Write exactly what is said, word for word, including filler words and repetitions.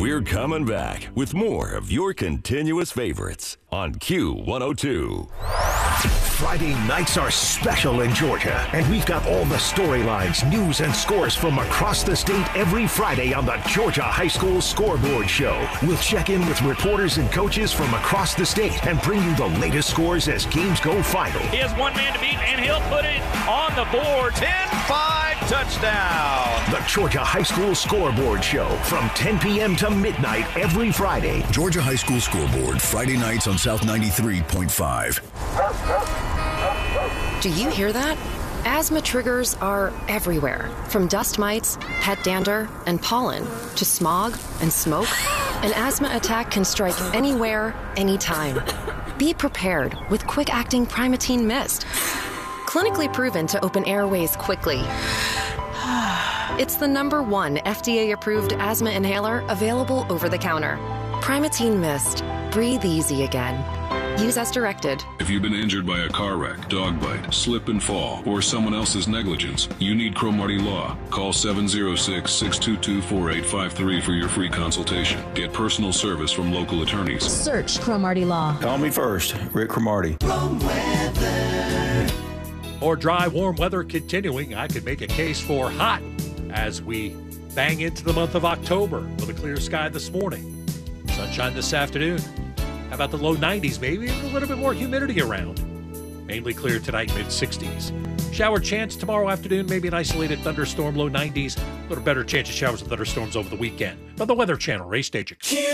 We're coming back with more of your continuous favorites on Q one oh two. Friday nights are special in Georgia, and we've got all the storylines, news, and scores from across the state every Friday on the Georgia High School Scoreboard Show. We'll check in with reporters and coaches from across the state and bring you the latest scores as games go final. He has one man to beat, and he'll put it on the board. ten five touchdown. The Georgia High School Scoreboard Show from ten p.m. to midnight every Friday. Georgia High School Scoreboard, Friday nights on South ninety-three point five. Do you hear that? Asthma triggers are everywhere, from dust mites, pet dander, and pollen, to smog and smoke. An asthma attack can strike anywhere, anytime. Be prepared with quick-acting Primatene Mist. Clinically proven to open airways quickly. It's the number one F D A-approved asthma inhaler available over the counter. Primatene Mist. Breathe easy again. Use as directed. If you've been injured by a car wreck, dog bite, slip and fall, or someone else's negligence, you need Cromartie Law. Call seven oh six, six two two, four eight five three for your free consultation. Get personal service from local attorneys. Search Cromartie Law. Call me first, Rick Cromartie. Or dry, warm weather continuing, I could make a case for hot as we bang into the month of October with a clear sky this morning. Sunshine this afternoon. How about the low nineties, maybe a little bit more humidity around. Mainly clear tonight, mid sixties. Shower chance tomorrow afternoon, maybe an isolated thunderstorm, low nineties. A little better chance of showers and thunderstorms over the weekend. On the Weather Channel, Ray Stagik.